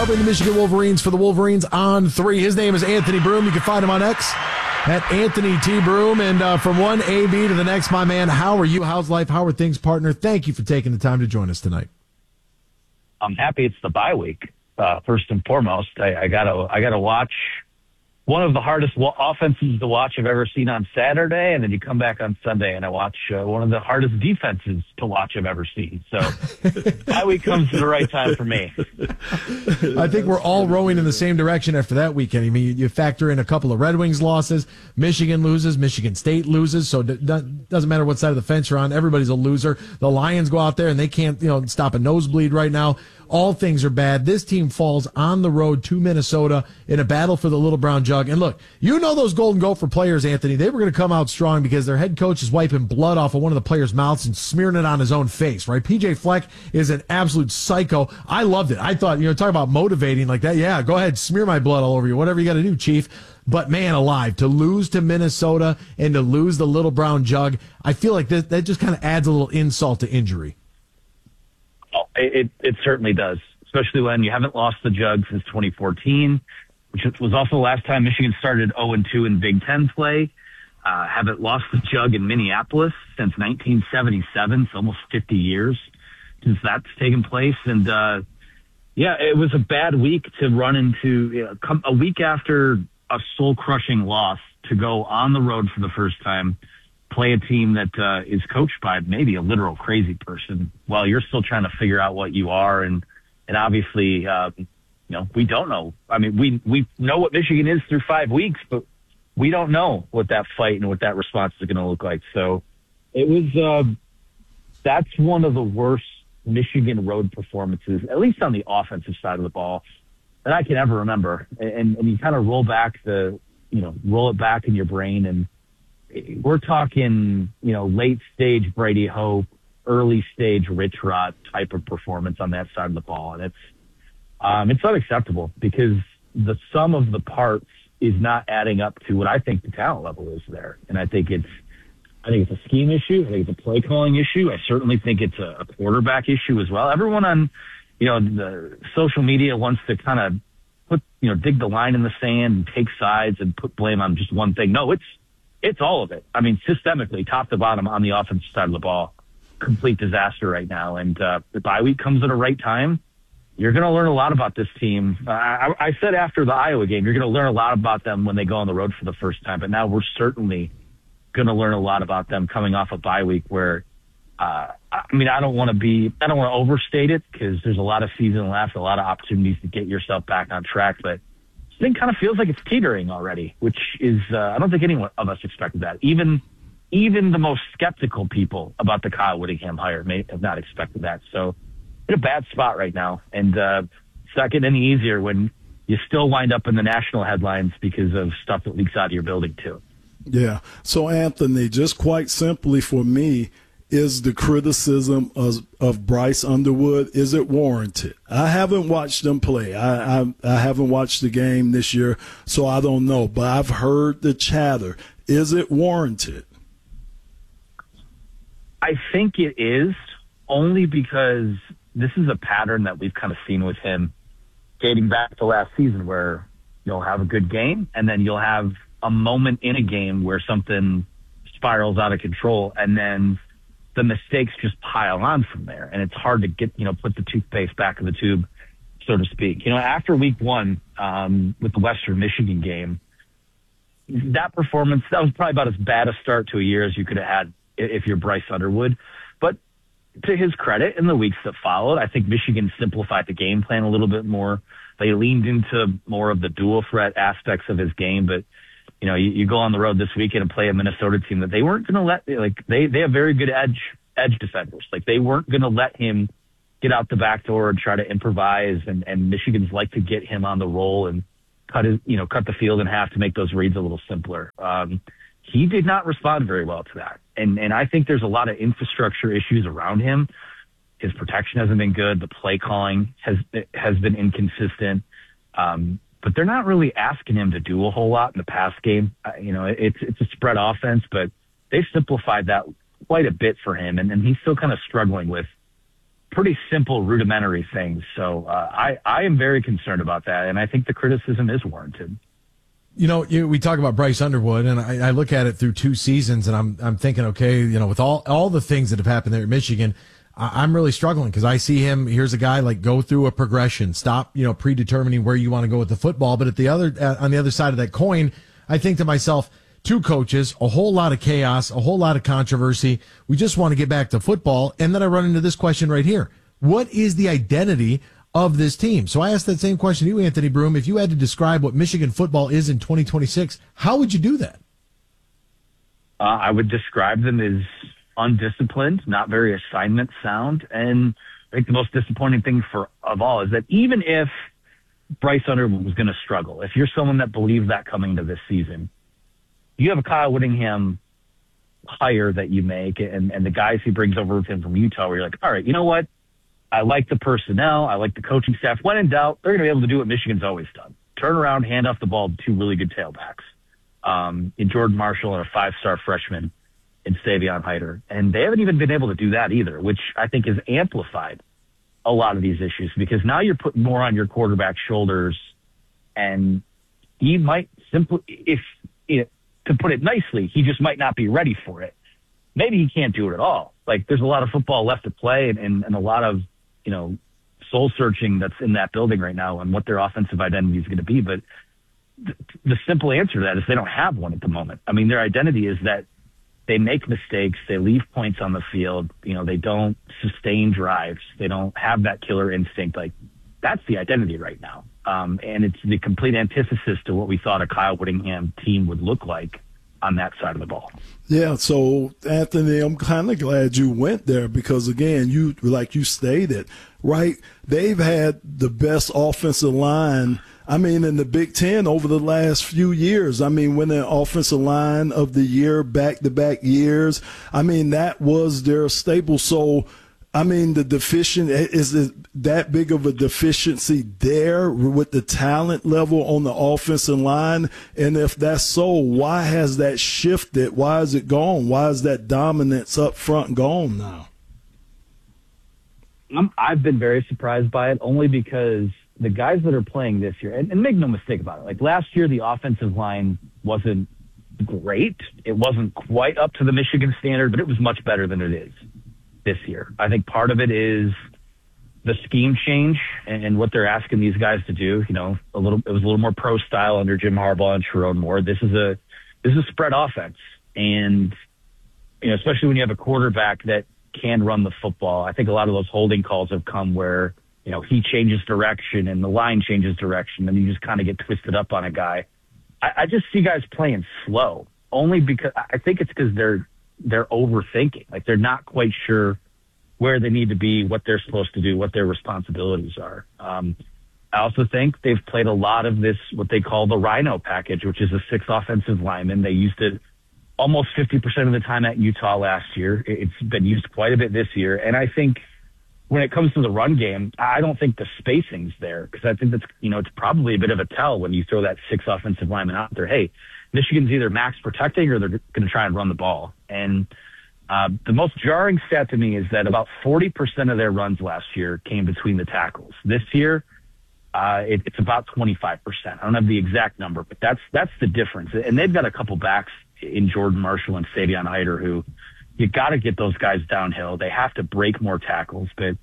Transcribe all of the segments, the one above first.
Covering the Michigan Wolverines for the Wolverines on 3. His name is Anthony Broome. You can find him on X at Anthony T. Broome. And from one AB to the next, my man, how are you? How's life? How are things, partner? Thank you for taking the time to join us tonight. I'm happy it's the bye week. First and foremost, I gotta watch one of the hardest offenses to watch I've ever seen on Saturday, and then you come back on Sunday and I watch one of the hardest defenses to watch I've ever seen. So bye week comes at the right time for me. I think we're all rowing in the same direction after that weekend. I mean, you factor in a couple of Red Wings losses, Michigan loses, Michigan State loses, so it doesn't matter what side of the fence you're on, everybody's a loser. The Lions go out there and they can't stop a nosebleed right now. All things are bad. This team falls on the road to Minnesota in a battle for the Little Brown Jug. And look, those Golden Gopher players, Anthony, they were going to come out strong because their head coach is wiping blood off of one of the players' mouths and smearing it on his own face, right? PJ Fleck is an absolute psycho. I loved it. I thought, talk about motivating like that. Yeah, go ahead, smear my blood all over you. Whatever you got to do, Chief. But man alive, to lose to Minnesota and to lose the Little Brown Jug, I feel like that just kind of adds a little insult to injury. Oh, it certainly does, especially when you haven't lost the Jug since 2014, which was also the last time Michigan started 0-2 in Big Ten play. Haven't lost the Jug in Minneapolis since 1977, so almost 50 years since that's taken place. And, it was a bad week to run into a week after a soul-crushing loss to go on the road for the first time, play a team that is coached by maybe a literal crazy person while you're still trying to figure out what you are. And obviously, we don't know. I mean, we know what Michigan is through 5 weeks, but we don't know what that fight and what that response is going to look like. So it was, that's one of the worst Michigan road performances, at least on the offensive side of the ball, that I can ever remember. And you kind of roll it back in your brain, and we're talking, late stage Brady Hope, early stage Rich Rod type of performance on that side of the ball. And it's unacceptable because the sum of the parts is not adding up to what I think the talent level is there. And I think it's a scheme issue. I think it's a play calling issue. I certainly think it's a quarterback issue as well. Everyone on, the social media wants to kind of dig the line in the sand and take sides and put blame on just one thing. No, it's all of it. I mean, systemically, top to bottom on the offensive side of the ball, complete disaster right now. And the bye week comes at a right time. You're going to learn a lot about this team. I said after the Iowa game, you're going to learn a lot about them when they go on the road for the first time. But now we're certainly going to learn a lot about them coming off a bye week where, I don't want to overstate it because there's a lot of season left, a lot of opportunities to get yourself back on track. But this thing kind of feels like it's teetering already, which is, I don't think anyone of us expected that. Even the most skeptical people about the Kyle Whittingham hire may have not expected that. So in a bad spot right now. And it's not getting any easier when you still wind up in the national headlines because of stuff that leaks out of your building too. Yeah. So Anthony, just quite simply for me, is the criticism of Bryce Underwood, is it warranted? I haven't watched them play. I haven't watched the game this year, so I don't know. But I've heard the chatter. Is it warranted? I think it is, only because this is a pattern that we've kind of seen with him dating back to last season where you'll have a good game and then you'll have a moment in a game where something spirals out of control and then the mistakes just pile on from there. And it's hard to get, put the toothpaste back in the tube, so to speak. After week one, with the Western Michigan game, that performance, that was probably about as bad a start to a year as you could have had if you're Bryce Underwood. But to his credit, in the weeks that followed, I think Michigan simplified the game plan a little bit more. They leaned into more of the dual threat aspects of his game, but you go on the road this weekend and play a Minnesota team that they weren't going to let, they have very good edge defenders. They weren't going to let him get out the back door and try to improvise. And Michigan's like to get him on the roll and cut the field in half to make those reads a little simpler. He did not respond very well to that. And I think there's a lot of infrastructure issues around him. His protection hasn't been good. The play calling has been inconsistent. But they're not really asking him to do a whole lot in the pass game. It's a spread offense, but they've simplified that quite a bit for him. And he's still kind of struggling with pretty simple, rudimentary things. So I am very concerned about that, and I think the criticism is warranted. We talk about Bryce Underwood, and I look at it through 2 seasons, and I'm thinking, okay, with all the things that have happened there at Michigan, I'm really struggling because I see him. Here's a guy like go through a progression, stop predetermining where you want to go with the football, but on the other side of that coin, I think to myself, 2 coaches, a whole lot of chaos, a whole lot of controversy. We just want to get back to football, and then I run into this question right here: what is the identity of this team? So I asked that same question to you, Anthony Broome. If you had to describe what Michigan football is in 2026, how would you do that? I would describe them as undisciplined, not very assignment sound. And I think the most disappointing thing of all is that even if Bryce Underwood was going to struggle, if you're someone that believed that coming to this season, you have a Kyle Whittingham hire that you make and the guys he brings over with him from Utah, where you're like, all right, you know what? I like the personnel. I like the coaching staff. When in doubt, they're going to be able to do what Michigan's always done. Turn around, hand off the ball to 2 really good tailbacks in Jordan Marshall and a 5-star freshman in Savion Hyder. And they haven't even been able to do that either, which I think has amplified a lot of these issues because now you're putting more on your quarterback's shoulders, and he might simply, to put it nicely, he just might not be ready for it. Maybe he can't do it at all. Like, there's a lot of football left to play and a lot of, soul searching that's in that building right now and what their offensive identity is going to be. But the simple answer to that is they don't have one at the moment. I mean, their identity is that they make mistakes. They leave points on the field. They don't sustain drives. They don't have that killer instinct. Like, that's the identity right now. And it's the complete antithesis to what we thought a Kyle Whittingham team would look like on that side of the ball. Yeah, so Anthony, I'm kind of glad you went there because, again, like you stated, right, they've had the best offensive line, in the Big Ten over the last few years. Winning offensive line of the year, back-to-back years. That was their staple. So, is it that big of a deficiency there with the talent level on the offensive line? And if that's so, why has that shifted? Why is it gone? Why is that dominance up front gone now? I've been very surprised by it only because the guys that are playing this year, and make no mistake about it, like last year, the offensive line wasn't great. It wasn't quite up to the Michigan standard, but it was much better than it is this year. I think part of it is the scheme change and what they're asking these guys to do. It was a little more pro style under Jim Harbaugh and Sherrone Moore. This is a spread offense, and especially when you have a quarterback that can run the football. I think a lot of those holding calls have come where he changes direction and the line changes direction, and you just kind of get twisted up on a guy. I just see guys playing slow only because I think it's because they're overthinking. Like, they're not quite sure where they need to be, what they're supposed to do, what their responsibilities are. I also think they've played a lot of this, what they call the Rhino package, which is a 6 offensive linemen. They used it almost 50% of the time at Utah last year. It's been used quite a bit this year. And I think when it comes to the run game, I don't think the spacing's there because I think that's, it's probably a bit of a tell when you throw that 6 offensive linemen out there. Hey, Michigan's either max protecting or they're going to try and run the ball. And the most jarring stat to me is that about 40% of their runs last year came between the tackles. This year, it's about 25%. I don't have the exact number, but that's the difference. And they've got a couple backs in Jordan Marshall and Savion Hyder who you got to get those guys downhill. They have to break more tackles, but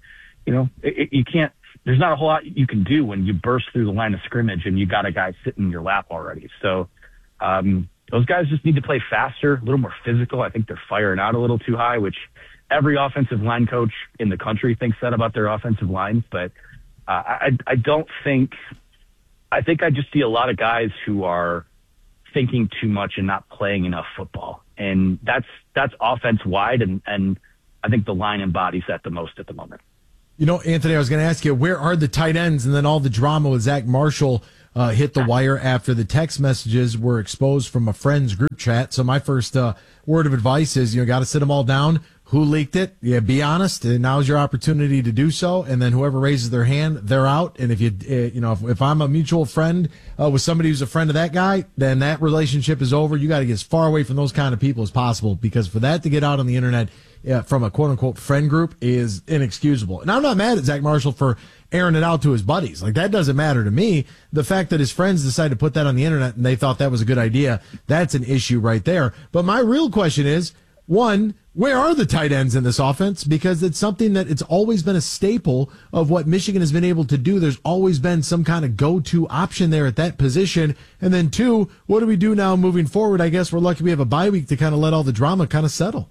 you can't. There's not a whole lot you can do when you burst through the line of scrimmage and you got a guy sitting in your lap already. So those guys just need to play faster, a little more physical. I think they're firing out a little too high, which every offensive line coach in the country thinks that about their offensive lines. But I don't think – I think I just see a lot of guys who are thinking too much and not playing enough football. And that's offense-wide, and I think the line embodies that the most at the moment. Anthony, I was going to ask you, where are the tight ends? And then all the drama with Zach Marshall hit the wire after the text messages were exposed from a friend's group chat. So my first word of advice is, got to sit them all down. who leaked it. Yeah, be honest. And now's your opportunity to do so. And then whoever raises their hand, they're out. And if if I'm a mutual friend with somebody who's a friend of that guy, then that relationship is over. You got to get as far away from those kind of people as possible, because for that to get out on the internet from a quote unquote friend group is inexcusable. And I'm not mad at Zach Marshall for airing it out to his buddies. Like, that doesn't matter to me. The fact that his friends decided to put that on the internet and they thought that was a good idea, that's an issue right there. But my real question is, one, where are the tight ends in this offense? Because it's something that it's always been a staple of what Michigan has been able to do. There's always been some kind of go-to option there at that position. And then two, what do we do now moving forward? I guess we're lucky we have a bye week to kind of let all the drama kind of settle.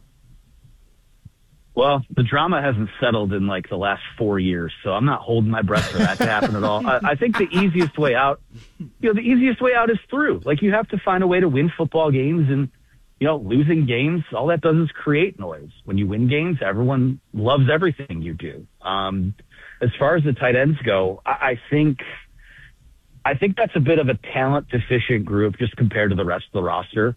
Well, the drama hasn't settled in like the last 4 years, so I'm not holding my breath for that to happen at all. I think the easiest way out, is through. Like, you have to find a way to win football games, and losing games, all that does is create noise. When you win games, everyone loves everything you do. As far as the tight ends go, I think that's a bit of a talent deficient group just compared to the rest of the roster.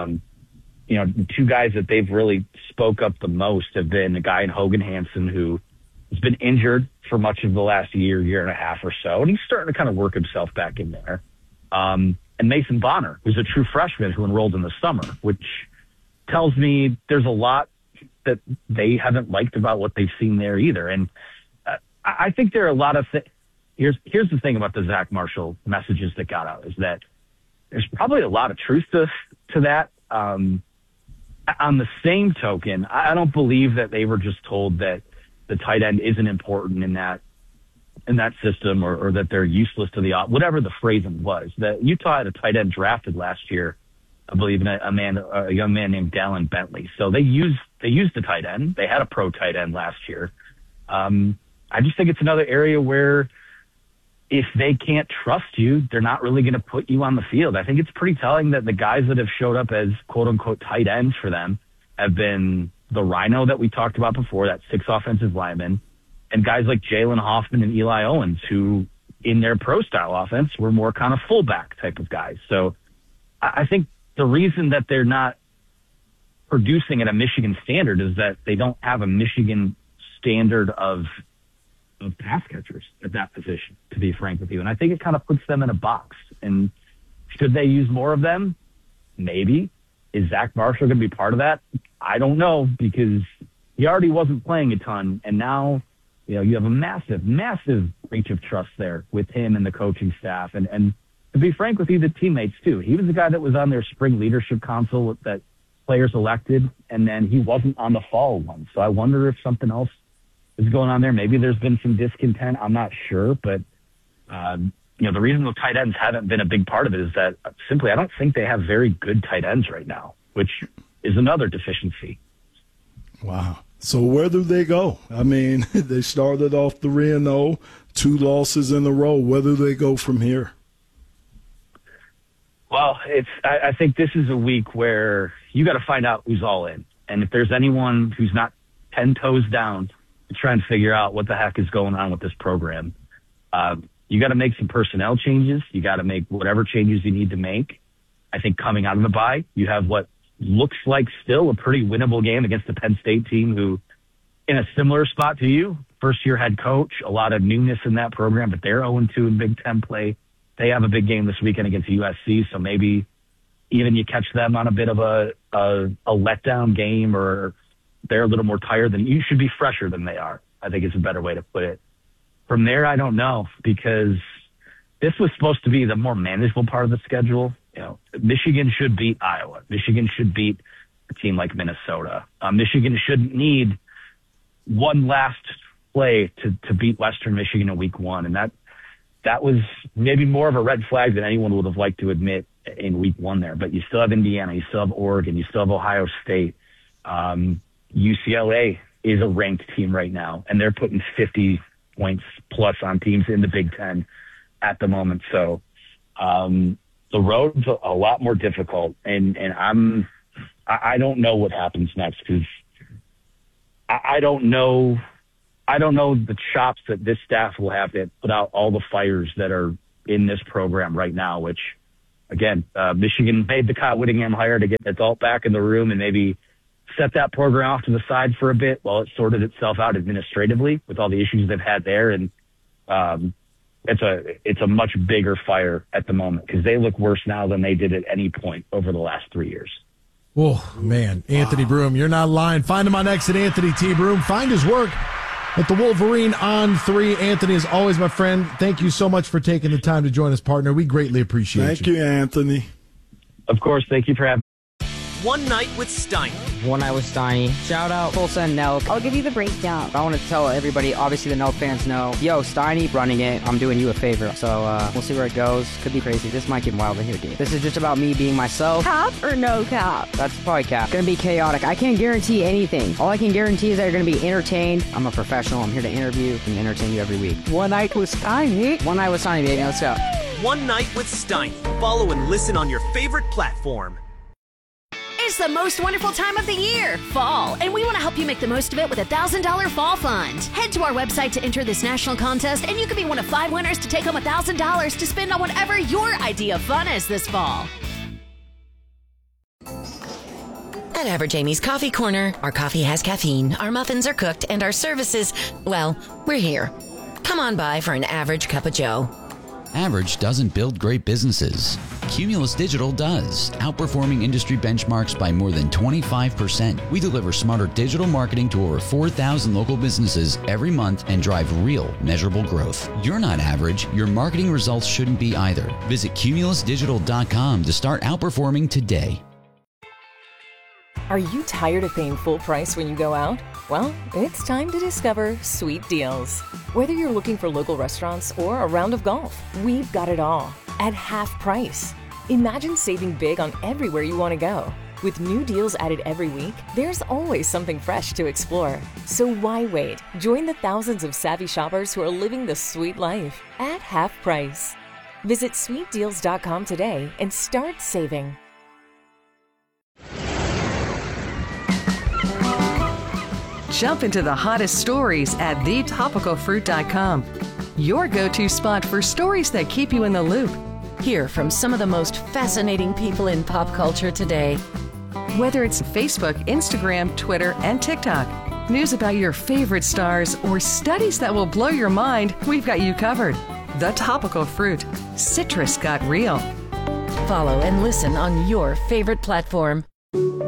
The two guys that they've really spoke up the most have been a guy in Hogan Hansen, who has been injured for much of the last year and a half or so, and he's starting to kind of work himself back in there. And Mason Bonner, who's a true freshman who enrolled in the summer, which tells me there's a lot that they haven't liked about what they've seen there either. And I think there are a lot of things. Here's the thing about the Zach Marshall messages that got out, is that there's probably a lot of truth to that. On the same token, I don't believe that they were just told that the tight end isn't important in that system, or that they're useless to whatever the phrasing was. That Utah had a tight end drafted last year, I believe, in a young man named Dallin Bentley. So they used the tight end. They had a pro tight end last year. I just think it's another area where if they can't trust you, they're not really going to put you on the field. I think it's pretty telling that the guys that have showed up as quote unquote tight ends for them have been the Rhino that we talked about before, that 6 offensive linemen, and guys like Jalen Hoffman and Eli Owens, who in their pro style offense were more kind of fullback type of guys. So I think the reason that they're not producing at a Michigan standard is that they don't have a Michigan standard of pass catchers at that position, to be frank with you. And I think it kind of puts them in a box. And should they use more of them? Maybe. Is Zach Marshall going to be part of that? I don't know, because he already wasn't playing a ton. And now, you have a massive, massive breach of trust there with him and the coaching staff. And to be frank with you, the teammates too. He was the guy that was on their spring leadership council that players elected, and then he wasn't on the fall one. So I wonder if something else is going on there. Maybe there's been some discontent. I'm not sure, but the reason the tight ends haven't been a big part of it is that simply I don't think they have very good tight ends right now, which is another deficiency. Wow. So where do they go? I mean, they started off 3-0, 2 losses in a row. Where do they go from here? Well, I think this is a week where you got to find out who's all in. And if there's anyone who's not 10 toes down to try and figure out what the heck is going on with this program, you got to make some personnel changes. You got to make whatever changes you need to make. I think coming out of the bye, you have what looks like still a pretty winnable game against the Penn State team, who in a similar spot to you, first-year head coach, a lot of newness in that program, but they're 0-2 in Big Ten play. They have a big game this weekend against USC, so maybe even you catch them on a bit of a letdown game, or they're a little more tired than you should be fresher than they are, I think is a better way to put it. From there, I don't know, because this was supposed to be the more manageable part of the schedule. Michigan should beat Iowa. Michigan should beat a team like Minnesota. Michigan shouldn't need one last play to beat Western Michigan in week 1. And that was maybe more of a red flag than anyone would have liked to admit in week 1 there. But you still have Indiana, you still have Oregon, you still have Ohio State. UCLA is a ranked team right now, and they're putting 50 points plus on teams in the Big Ten at the moment. So the road's a lot more difficult, and I don't know what happens next, because I don't know the chops that this staff will have to put out all the fires that are in this program right now, which, again, Michigan made the Kyle Whittingham hire to get an adult back in the room and maybe set that program off to the side for a bit while it sorted itself out administratively with all the issues they've had there. And it's a much bigger fire at the moment because they look worse now than they did at any point over the last 3 years. Oh, man. Anthony Broome, you're not lying. Find him on X at Anthony T. Broome. Find his work at the Wolverine on 3. Anthony is always my friend. Thank you so much for taking the time to join us, partner. We greatly appreciate you. Thank you, Anthony. Of course. Thank you for having me. One Night with Steiny. One Night with Steiny. Shout out Full Send Nelk. I'll give you the breakdown. I want to tell everybody, obviously the Nelk fans know, yo, Steiny running it, I'm doing you a favor. So we'll see where it goes. Could be crazy. This might get wild in here, dude. This is just about me being myself. Cap or no cap? That's probably cap. Gonna be chaotic. I can't guarantee anything. All I can guarantee is that you're gonna be entertained. I'm a professional. I'm here to interview and entertain you every week. One Night with Steiny. One Night with Steiny, baby. Let's go. One Night with Steiny. Follow and listen on your favorite platform. It's the most wonderful time of the year, fall, and we want to help you make the most of it with a $1,000 fall fund. Head to our website to enter this national contest, and you could be one of 5 winners to take home $1,000 to spend on whatever your idea of fun is this fall. At Average Amy's Coffee Corner, our coffee has caffeine, our muffins are cooked, and our services, well, we're here. Come on by for an average cup of joe. Average doesn't build great businesses. Cumulus Digital does, outperforming industry benchmarks by more than 25%. We deliver smarter digital marketing to over 4,000 local businesses every month and drive real, measurable growth. You're not average. Your marketing results shouldn't be either. Visit cumulusdigital.com to start outperforming today. Are you tired of paying full price when you go out? Well, it's time to discover Sweet Deals. Whether you're looking for local restaurants or a round of golf, we've got it all at half price. Imagine saving big on everywhere you want to go. With new deals added every week, there's always something fresh to explore. So why wait? Join the thousands of savvy shoppers who are living the sweet life at half price. Visit sweetdeals.com today and start saving. Jump into the hottest stories at thetopicalfruit.com. Your go-to spot for stories that keep you in the loop. Hear from some of the most fascinating people in pop culture today. Whether it's Facebook, Instagram, Twitter, and TikTok, news about your favorite stars, or studies that will blow your mind, we've got you covered. The Topical Fruit. Citrus got real. Follow and listen on your favorite platform.